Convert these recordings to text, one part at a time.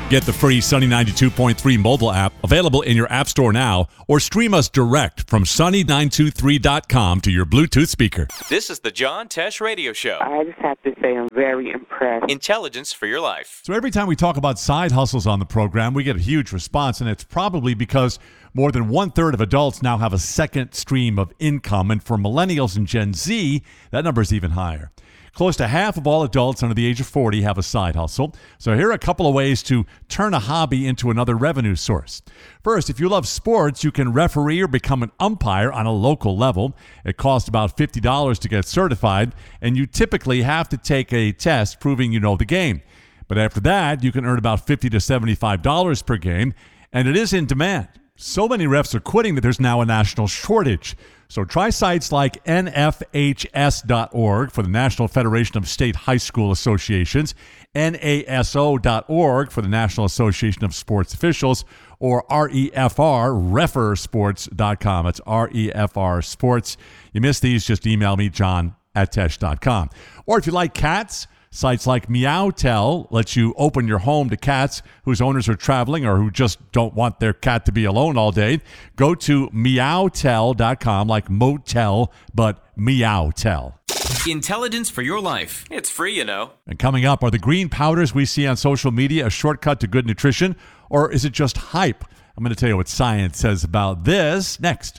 Get the free Sunny 92.3 mobile app available in your app store now, or stream us direct from sunny923.com to your Bluetooth speaker. This is the John Tesh Radio Show. I just have to say I'm very impressed. Intelligence for your life. So every time we talk about side hustles on the program, we get a huge response, and it's probably because more than 1/3 of adults now have a second stream of income, and for millennials and Gen Z, that number is even higher. Close to half of all adults under the age of 40 have a side hustle. So here are a couple of ways to turn a hobby into another revenue source. First, if you love sports, you can referee or become an umpire on a local level. It costs about $50 to get certified, and you typically have to take a test proving you know the game. But after that, you can earn about $50 to $75 per game, and it is in demand. So many refs are quitting that there's now a national shortage. So try sites like nfhs.org for the National Federation of State High School Associations, naso.org for the National Association of Sports Officials, or refersports.com. It's REFR Sports. You miss these, just email me, john@tesh.com. Or if you like cats, sites like Meowtel lets you open your home to cats whose owners are traveling or who just don't want their cat to be alone all day. Go to meowtel.com, like motel, but Meowtel. Intelligence for your life. It's free, you know. And coming up, are the green powders we see on social media a shortcut to good nutrition, or is it just hype? I'm going to tell you what science says about this next.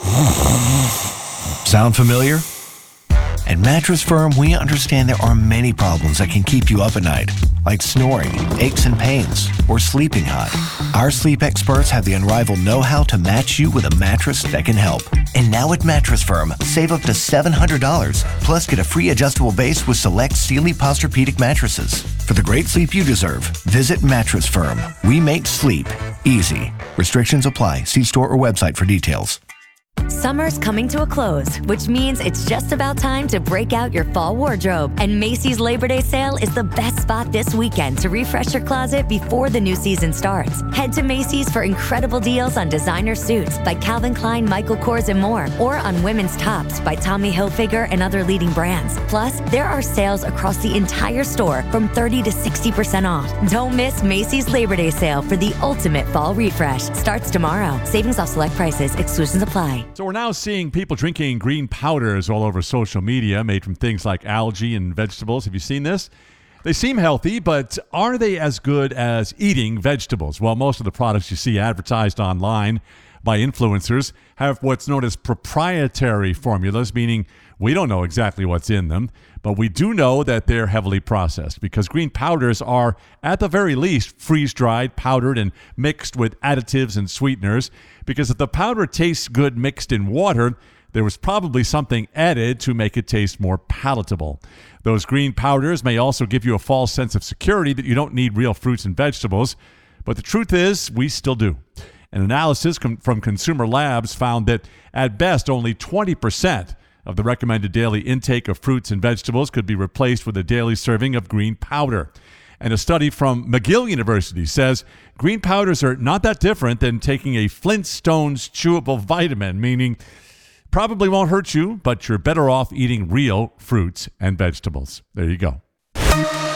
Sound familiar? At Mattress Firm, we understand there are many problems that can keep you up at night, like snoring, aches and pains, or sleeping hot. Our sleep experts have the unrivaled know-how to match you with a mattress that can help. And now at Mattress Firm, save up to $700, plus get a free adjustable base with select Sealy Posturepedic mattresses. For the great sleep you deserve, visit Mattress Firm. We make sleep easy. Restrictions apply. See store or website for details. Summer's coming to a close, which means it's just about time to break out your fall wardrobe. And Macy's Labor Day sale is the best spot this weekend to refresh your closet before the new season starts. Head to Macy's for incredible deals on designer suits by Calvin Klein, Michael Kors, and more, or on women's tops by Tommy Hilfiger and other leading brands. Plus, there are sales across the entire store from 30 to 60% off. Don't miss Macy's Labor Day sale for the ultimate fall refresh. Starts tomorrow. Savings off select prices. Exclusions apply. So we're now seeing people drinking green powders all over social media made from things like algae and vegetables. Have you seen this? They seem healthy, but are they as good as eating vegetables? Well, most of the products you see advertised online by influencers have what's known as proprietary formulas, meaning we don't know exactly what's in them, but we do know that they're heavily processed because green powders are, at the very least, freeze-dried, powdered, and mixed with additives and sweeteners. Because if the powder tastes good mixed in water, there was probably something added to make it taste more palatable. Those green powders may also give you a false sense of security that you don't need real fruits and vegetables, but the truth is, we still do. An analysis from Consumer Labs found that, at best, only 20% of the recommended daily intake of fruits and vegetables could be replaced with a daily serving of green powder. And a study from McGill University says green powders are not that different than taking a Flintstones chewable vitamin, meaning probably won't hurt you, but you're better off eating real fruits and vegetables. There you go.